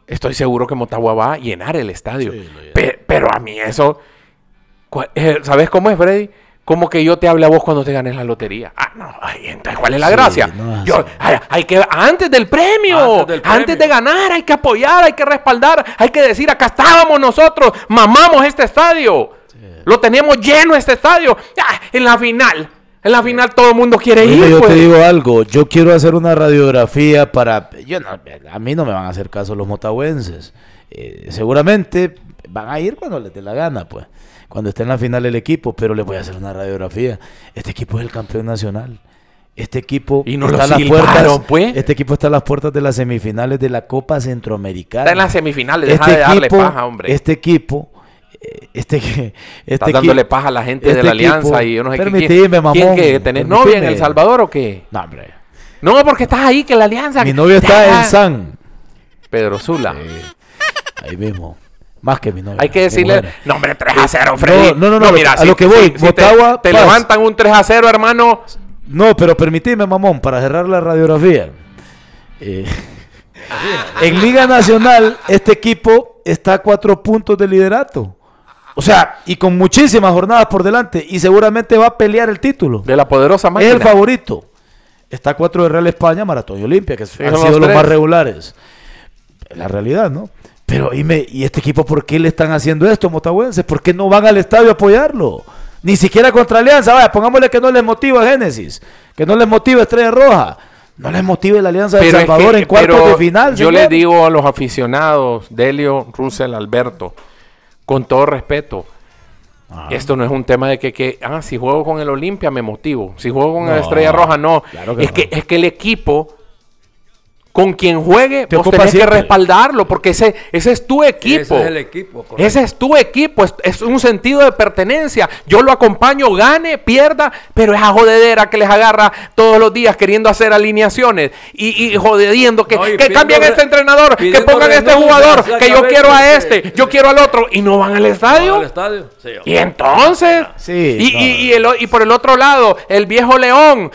estoy seguro que Motagua va a llenar el estadio. Sí, Pero a mí eso... ¿Sabes cómo es, Freddy? Como que yo te hable a vos cuando te ganes la lotería. Entonces, ¿cuál es la gracia? No, hay que, antes del premio, antes de ganar, hay que apoyar, hay que respaldar, hay que decir, acá estábamos nosotros, mamamos este estadio. Sí. Lo teníamos lleno este estadio. En la final todo el mundo quiere ir. Yo te digo algo, yo quiero hacer una radiografía para... a mí no me van a hacer caso los motahuenses. Seguramente van a ir cuando les dé la gana, pues. Cuando esté en la final el equipo, pero les voy a hacer una radiografía. Este equipo es el campeón nacional. Este equipo Este equipo está a las puertas de las semifinales de la Copa Centroamericana. Está en las semifinales, deja de darle paja, hombre. Este equipo Estás dándole paja a la gente de la Alianza y yo no sé permitime, mamón. ¿Quién tenés novia en El Salvador o qué? No, hombre. No, porque estás ahí, que la Alianza... Mi novia está en San Pedro Sula. Ahí mismo. Más que mi novia. Hay que decirle, no, hombre, 3-0, Freddy. No, mira, a lo que voy. Motagua, te levantan un 3-0, hermano. No, pero permitime, mamón, para cerrar la radiografía. En Liga Nacional, este equipo está a 4 puntos de liderato. O sea, y con muchísimas jornadas por delante. Y seguramente va a pelear el título. De la poderosa máquina. Es el favorito. Está a 4 de Real España, Maratón y Olimpia, que han sido los más regulares. La realidad, ¿no? Pero ¿y este equipo por qué le están haciendo esto, motahuenses? ¿Por qué no van al estadio a apoyarlo? Ni siquiera contra Alianza. Vaya, pongámosle que no les motiva Génesis, que no les motiva Estrella Roja, no les motive la Alianza de El Salvador en cuartos de final. Yo les digo a los aficionados, Delio, Russell, Alberto, con todo respeto, esto no es un tema de que si juego con el Olimpia me motivo, si juego con el Estrella Roja no. Claro es que el equipo... Con quien juegue, vos tenés que respaldarlo, porque ese es tu equipo. Ese es el equipo. Correcto. Ese es tu equipo, es un sentido de pertenencia. Yo lo acompaño, gane, pierda, pero esa jodedera que les agarra todos los días queriendo hacer alineaciones y jodiendo que cambien este entrenador, que pongan este jugador, que yo quiero a este, yo quiero al otro, y no van al estadio. Sí, y entonces, y por el otro lado, el viejo León,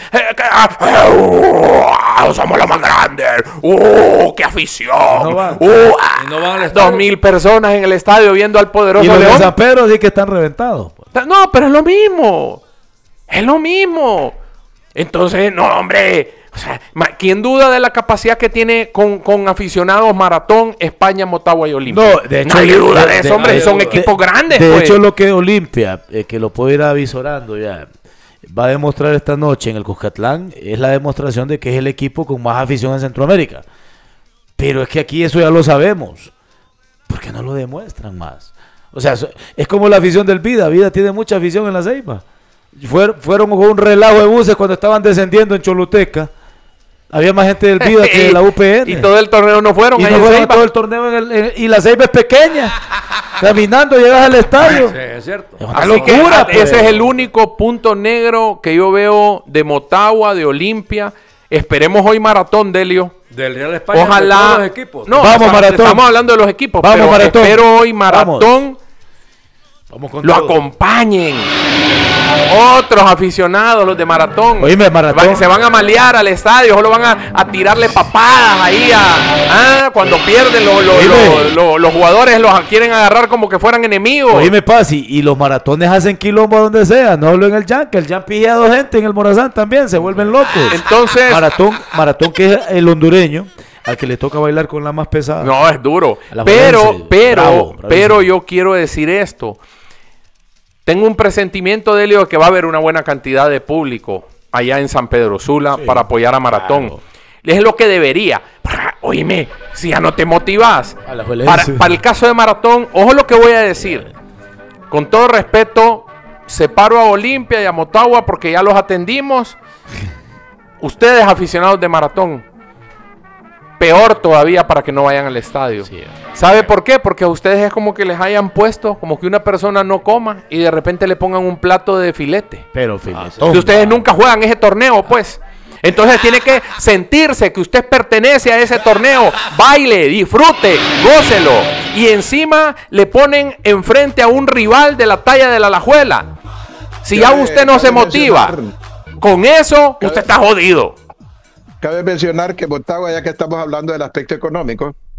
somos los más grandes. ¡Qué afición! No van 2,000 personas en el estadio viendo al poderoso León. Y los de San Pedro sí que están reventados. No, pero es lo mismo. Es lo mismo. Entonces, no, hombre. O sea, ¿quién duda de la capacidad que tiene con aficionados Maratón, España, Motagua y Olimpia? No, de hecho, nadie duda de eso, hombre. Son equipos grandes. De hecho, lo que Olimpia, que lo puedo ir avisorando ya, va a demostrar esta noche en el Cuscatlán, es la demostración de que es el equipo con más afición en Centroamérica. Pero es que aquí eso ya lo sabemos. ¿Por qué no lo demuestran más? O sea, es como la afición del Vida. Vida tiene mucha afición en la Ceiba. Fueron con un relajo de buses cuando estaban descendiendo en Choluteca. Había más gente del Vida que de la UPN. Y todo el torneo no fueron. Y no fueron todo el torneo y la Ceiba es pequeña. Caminando llegas al estadio. Sí, es cierto. Es una locura. Ese es el único punto negro que yo veo de Motagua, de Olimpia. Esperemos hoy Maratón, Delio. Del Real España. Ojalá. De todos los equipos. No, vamos Maratón. Estamos hablando de los equipos. Vamos pero Maratón. Espero hoy Maratón. Vamos con lo todo. Acompañen. Otros aficionados, los de Maratón. Oíme, Maratón. Se van a malear al estadio, solo van a tirarle papadas ahí cuando pierden los jugadores los quieren agarrar como que fueran enemigos. Oíme, Paz, y los maratones hacen quilombo donde sea, no hablo en el Yan, que el Yan pilla a 2 gente en el Morazán también, se vuelven locos. Entonces, Maratón que es el hondureño, al que le toca bailar con la más pesada. No, es duro. Pero yo quiero decir esto. Tengo un presentimiento, Delio, de que va a haber una buena cantidad de público allá en San Pedro Sula para apoyar a Maratón. Claro. Es lo que debería. Oíme, si ya no te motivas. Para el caso de Maratón, ojo lo que voy a decir. Con todo respeto, separo a Olimpia y a Motagua porque ya los atendimos. Ustedes, aficionados de Maratón, peor todavía para que no vayan al estadio. Sí. ¿Sabe por qué? Porque a ustedes es como que les hayan puesto, como que una persona no coma y de repente le pongan un plato de filete. Pero filete. Que ustedes nunca juegan ese torneo, pues. Entonces tiene que sentirse que usted pertenece a ese torneo. Baile, disfrute, gócelo. Y encima le ponen enfrente a un rival de la talla de la Alajuela. Si ya usted no se motiva con eso, usted está jodido. Cabe mencionar que Motagua, ya que estamos hablando del aspecto económico,